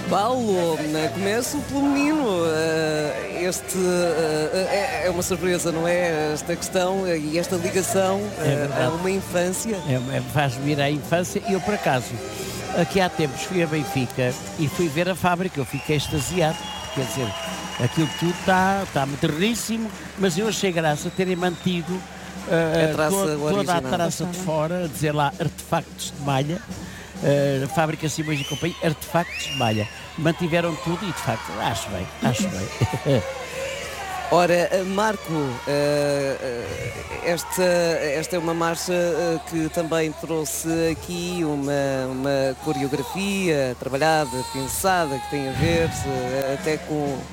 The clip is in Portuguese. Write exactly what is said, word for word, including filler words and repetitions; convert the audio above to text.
Paulo, né, começo pelo menino. eh, Este eh, é é uma surpresa, não é? Esta questão eh, e esta ligação É eh, a verdade. uma infância. É, é, faz-me ir à infância e eu, por acaso, aqui há tempos fui a Benfica e fui ver a fábrica, eu fiquei extasiado, quer dizer, aquilo tudo está tá moderníssimo, mas eu achei graça terem mantido uh, A traça to- toda a original. traça de fora, a dizer lá artefactos de malha, uh, fábrica Simões e Companhia, artefactos de malha. Mantiveram tudo e, de facto, acho bem, acho bem. Ora, eh, Marco, eh, eh, esta, esta é uma marcha eh, que também trouxe aqui uma, uma coreografia trabalhada, pensada, que tem a ver eh, até com